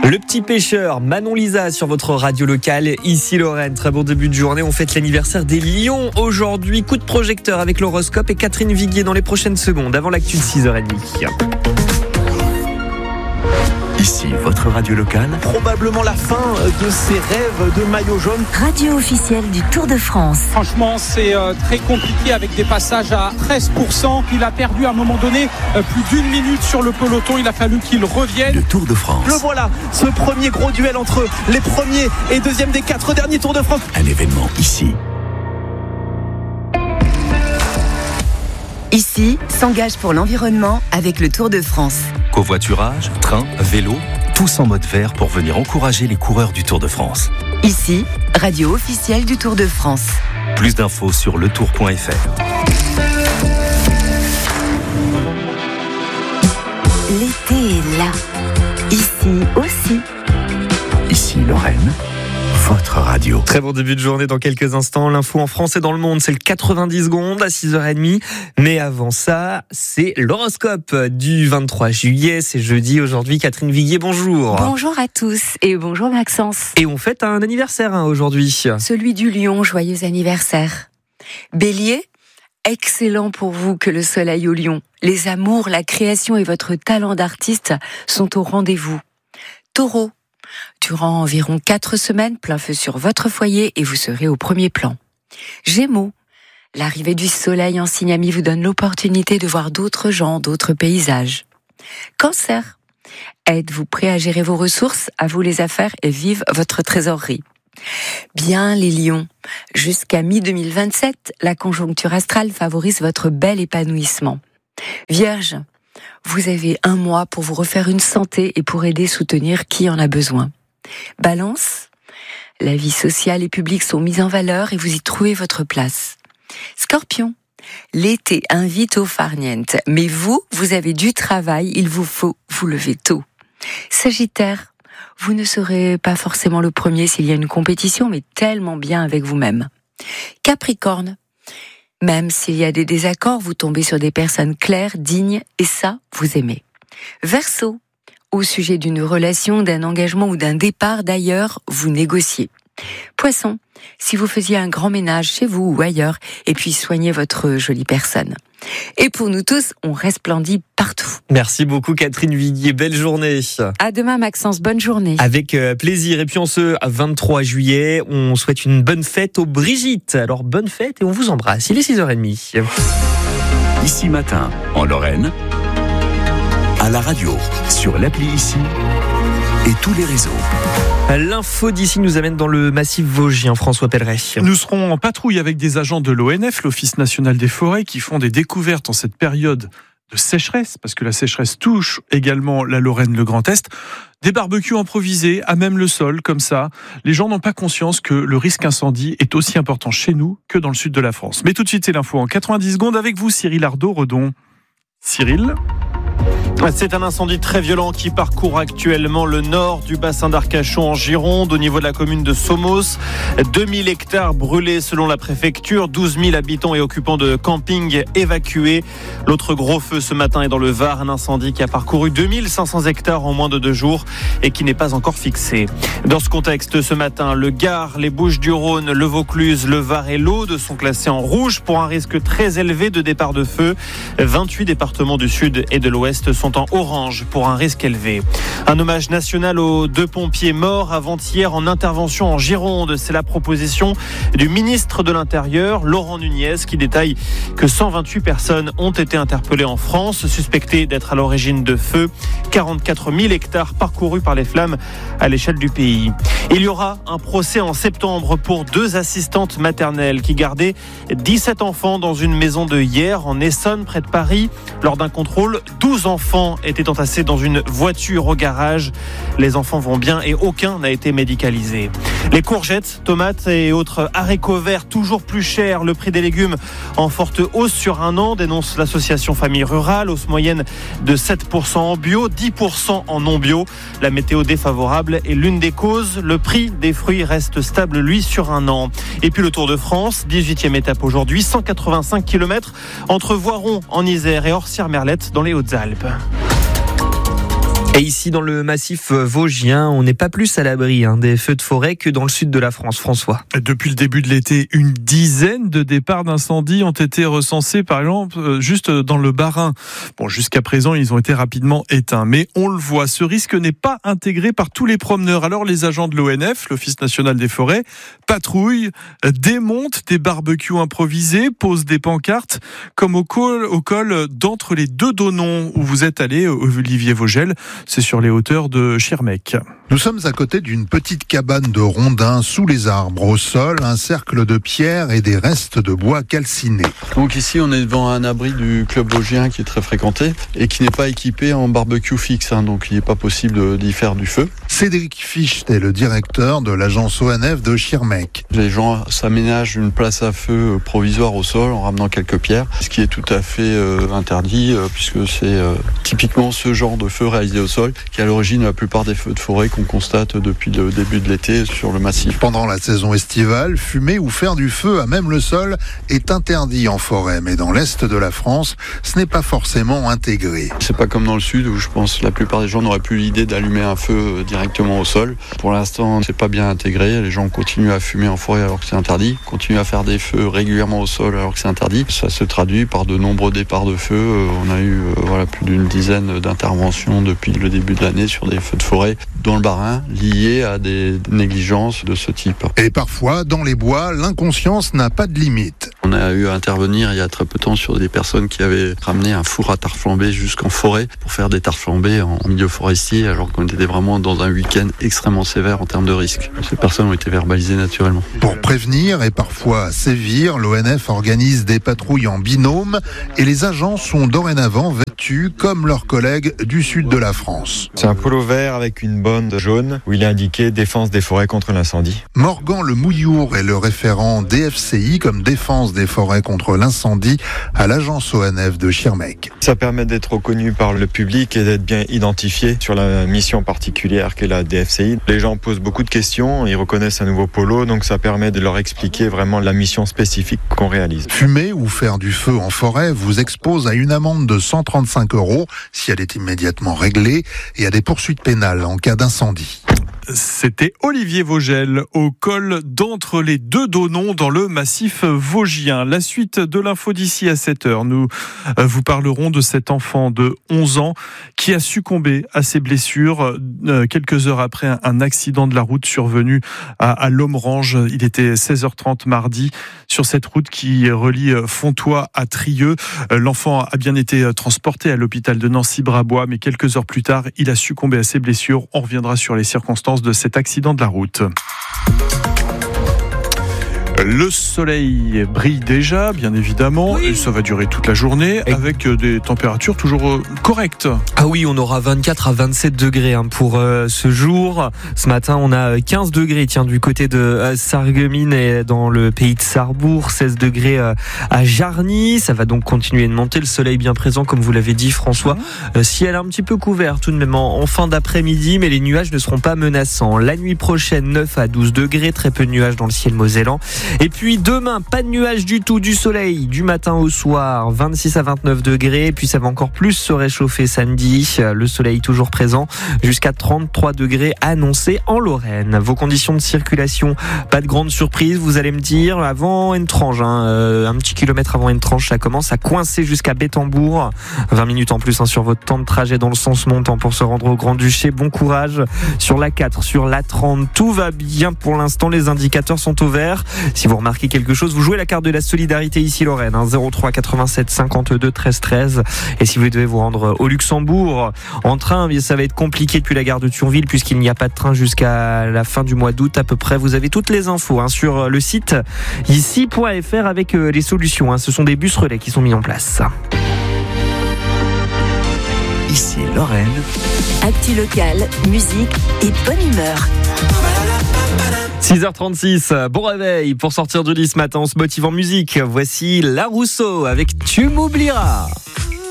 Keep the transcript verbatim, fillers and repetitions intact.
Le petit pêcheur, Manon Lisa sur votre radio locale, ici Lorraine. Très bon début de journée, on fête l'anniversaire des Lions aujourd'hui. Coup de projecteur avec l'horoscope et Catherine Viguier dans les prochaines secondes, avant l'actu de six heures trente. Ici, votre radio locale. Probablement la fin de ses rêves de maillot jaune. Radio officielle du Tour de France. Franchement, c'est euh, très compliqué avec des passages à treize pour cent. Il a perdu à un moment donné euh, plus d'une minute sur le peloton. Il a fallu qu'il revienne. Le Tour de France. Le voilà, ce premier gros duel entre les premiers et deuxièmes des quatre derniers Tours de France. Un événement ici. Ici, s'engage pour l'environnement avec le Tour de France. Covoiturage, train, vélo, tous en mode vert pour venir encourager les coureurs du Tour de France. Ici, radio officielle du Tour de France. Plus d'infos sur le tour point f r. L'été est là. Ici aussi. Ici Lorraine, votre radio. Très bon début de journée dans quelques instants. L'info en France et dans le monde, c'est le quatre-vingt-dix secondes à six heures trente. Mais avant ça, c'est l'horoscope du vingt-trois juillet. C'est jeudi aujourd'hui. Catherine Viguier, bonjour. Bonjour à tous et bonjour Maxence. Et on fête un anniversaire hein, aujourd'hui. Celui du lion, joyeux anniversaire. Bélier, excellent pour vous que le soleil au lion. Les amours, la création et votre talent d'artiste sont au rendez-vous. Taureau, durant environ quatre semaines, plein feu sur votre foyer et vous serez au premier plan. Gémeaux, l'arrivée du soleil en signe ami vous donne l'opportunité de voir d'autres gens, d'autres paysages. Cancer, êtes-vous prêt à gérer vos ressources, à vous les affaires et vive votre trésorerie. Bien les lions, jusqu'à mi deux mille vingt-sept, la conjoncture astrale favorise votre bel épanouissement. Vierge, vous avez un mois pour vous refaire une santé et pour aider soutenir qui en a besoin. Balance, la vie sociale et publique sont mises en valeur et vous y trouvez votre place. Scorpion, l'été invite au farniente, mais vous, vous avez du travail, il vous faut vous lever tôt. Sagittaire, vous ne serez pas forcément le premier s'il y a une compétition, mais tellement bien avec vous-même. Capricorne, même s'il y a des désaccords, vous tombez sur des personnes claires, dignes, et ça, vous aimez. Verseau, au sujet d'une relation, d'un engagement ou d'un départ d'ailleurs, vous négociez. Poisson, si vous faisiez un grand ménage chez vous ou ailleurs, et puis soignez votre jolie personne. Et pour nous tous, on resplendit partout. Merci beaucoup Catherine Viguier, belle journée. À demain Maxence, bonne journée. Avec plaisir. Et puis en ce vingt-trois juillet, on souhaite une bonne fête aux Brigitte. Alors bonne fête et on vous embrasse. Il est six heures trente. Ici matin, en Lorraine, à la radio, sur l'appli Ici et tous les réseaux. L'info d'ici nous amène dans le massif vosgien, François Pelleret. Nous serons en patrouille avec des agents de l'O N F, l'Office national des forêts, qui font des découvertes en cette période de sécheresse, parce que la sécheresse touche également la Lorraine, le Grand Est. Des barbecues improvisés, à même le sol, comme ça. Les gens n'ont pas conscience que le risque incendie est aussi important chez nous que dans le sud de la France. Mais tout de suite, c'est l'info en quatre-vingt-dix secondes avec vous, Cyril Ardo-Redon. Cyril ? C'est un incendie très violent qui parcourt actuellement le nord du bassin d'Arcachon en Gironde, au niveau de la commune de Somos. deux mille hectares brûlés selon la préfecture, douze mille habitants et occupants de camping évacués. L'autre gros feu ce matin est dans le Var, un incendie qui a parcouru deux mille cinq cents hectares en moins de deux jours et qui n'est pas encore fixé. Dans ce contexte, ce matin, le Gard, les Bouches-du-Rhône, le Vaucluse, le Var et l'Aude sont classés en rouge pour un risque très élevé de départ de feu. vingt-huit départements du sud et de l'ouest sont en orange pour un risque élevé. Un hommage national aux deux pompiers morts avant-hier en intervention en Gironde. C'est la proposition du ministre de l'Intérieur, Laurent Nunez, qui détaille que cent vingt-huit personnes ont été interpellées en France, suspectées d'être à l'origine de feux. quarante-quatre mille hectares parcourus par les flammes à l'échelle du pays. Il y aura un procès en septembre pour deux assistantes maternelles qui gardaient dix-sept enfants dans une maison de Hyères en Essonne, près de Paris. Lors d'un contrôle, douze enfants étaient entassés dans une voiture au garage. Les enfants vont bien et aucun n'a été médicalisé. Les courgettes, tomates et autres haricots verts toujours plus chers. Le prix des légumes en forte hausse sur un an, dénonce l'association Famille Rurale. Hausse moyenne de sept pour cent en bio, dix pour cent en non bio. La météo défavorable est l'une des causes. Le prix des fruits reste stable, lui, sur un an. Et puis le Tour de France, dix-huitième étape aujourd'hui, cent quatre-vingt-cinq kilomètres entre Voiron en Isère et Orsières-Merlette dans les Hautes-Alpes. Et ici, dans le massif vosgien, on n'est pas plus à l'abri hein, des feux de forêt que dans le sud de la France, François. Depuis le début de l'été, une dizaine de départs d'incendie ont été recensés, par exemple, juste dans le Bas-Rhin. Bon, jusqu'à présent, ils ont été rapidement éteints. Mais on le voit, ce risque n'est pas intégré par tous les promeneurs. Alors, les agents de l'O N F, l'Office national des forêts, patrouillent, démontent des barbecues improvisés, posent des pancartes, comme au col, au col d'entre les deux Donnons, où vous êtes allé, Olivier Vogel. C'est sur les hauteurs de Schirmeck. Nous sommes à côté d'une petite cabane de rondins sous les arbres. Au sol, un cercle de pierres et des restes de bois calcinés. Donc ici, on est devant un abri du club vosgien qui est très fréquenté et qui n'est pas équipé en barbecue fixe. Hein, donc il n'est pas possible d'y faire du feu. Cédric Ficht est le directeur de l'agence O N F de Schirmeck. Les gens s'aménagent une place à feu provisoire au sol en ramenant quelques pierres, ce qui est tout à fait euh, interdit euh, puisque c'est euh, typiquement ce genre de feu réalisé au sol qui est à l'origine de la plupart des feux de forêt qu'on constate depuis le début de l'été sur le massif. Pendant la saison estivale, fumer ou faire du feu à même le sol est interdit en forêt, mais dans l'est de la France, ce n'est pas forcément intégré. C'est pas comme dans le sud où je pense que la plupart des gens n'auraient plus l'idée d'allumer un feu directement au sol. Pour l'instant, c'est pas bien intégré. Les gens continuent à fumer en forêt alors que c'est interdit, continuent à faire des feux régulièrement au sol alors que c'est interdit. Ça se traduit par de nombreux départs de feu. On a eu voilà, plus d'une dizaine d'interventions depuis le début de l'année sur des feux de forêt dans le Bas-Rhin liés à des négligences de ce type. Et parfois, dans les bois, l'inconscience n'a pas de limite. On a eu à intervenir il y a très peu de temps sur des personnes qui avaient ramené un four à tarte flambée jusqu'en forêt pour faire des tartes flambées en milieu forestier alors qu'on était vraiment dans un week-end extrêmement sévère en termes de risque. Ces personnes ont été verbalisées naturellement. Pour prévenir et parfois sévir, l'O N F organise des patrouilles en binôme et les agents sont dorénavant vêtus comme leurs collègues du sud de la France. C'est un polo vert avec une bande jaune où il est indiqué défense des forêts contre l'incendie. Morgan Le Mouillour est le référent D F C I comme défense des forêts contre l'incendie à l'agence O N F de Schirmeck. Ça permet d'être reconnu par le public et d'être bien identifié sur la mission particulière qu'est la D F C I. Les gens posent beaucoup de questions, ils reconnaissent un nouveau polo, donc ça permet de leur expliquer vraiment la mission spécifique qu'on réalise. Fumer ou faire du feu en forêt vous expose à une amende de cent trente-cinq euros si elle est immédiatement réglée et à des poursuites pénales en cas d'incendie. C'était Olivier Vogel au col d'entre les deux Donnons dans le massif vosgien. La suite de l'info d'ici à sept heures. Nous vous parlerons de cet enfant de onze ans qui a succombé à ses blessures quelques heures après un accident de la route survenu à, à Lomerange. Il était seize heures trente mardi sur cette route qui relie Fontoy à Trieux. L'enfant a bien été transporté à l'hôpital de Nancy-Brabois, mais quelques heures plus tard, il a succombé à ses blessures. On reviendra sur les circonstances de cet accident de la route. Le soleil brille déjà, bien évidemment, oui. Et ça va durer toute la journée et avec des températures toujours correctes. Ah oui, on aura vingt-quatre à vingt-sept degrés hein, pour euh, ce jour. Ce matin, on a quinze degrés tiens, du côté de euh, Sarreguemines et dans le pays de Sarrebourg, seize degrés euh, à Jarny. Ça va donc continuer de monter, le soleil bien présent, comme vous l'avez dit François. Euh, ciel un petit peu couvert tout de même en, en fin d'après-midi, mais les nuages ne seront pas menaçants. La nuit prochaine, neuf à douze degrés, très peu de nuages dans le ciel mosellan. Et puis demain, pas de nuages du tout, du soleil du matin au soir, vingt-six à vingt-neuf degrés. Et puis ça va encore plus se réchauffer samedi. Le soleil toujours présent jusqu'à trente-trois degrés annoncés en Lorraine. Vos conditions de circulation, pas de grande surprise, vous allez me dire. Avant Entrange, hein, euh, un petit kilomètre avant Entrange, ça commence à coincer jusqu'à Bettembourg. vingt minutes en plus hein, sur votre temps de trajet dans le sens montant pour se rendre au Grand-Duché. Bon courage sur la quatre, sur la trente. Tout va bien pour l'instant, les indicateurs sont au vert. Si vous remarquez quelque chose, vous jouez la carte de la solidarité ici Lorraine, hein, zéro trois quatre-vingt-sept cinquante-deux treize treize. Et si vous devez vous rendre au Luxembourg en train, ça va être compliqué depuis la gare de Thionville puisqu'il n'y a pas de train jusqu'à la fin du mois d'août à peu près. Vous avez toutes les infos hein, sur le site ici point f r avec euh, les solutions. Hein. Ce sont des bus relais qui sont mis en place. Ici Lorraine. Actu locale, musique et bonne humeur. six heures trente-six, bon réveil pour sortir du lit ce matin, on se motive en musique. Voici La Rousseau avec Tu m'oublieras.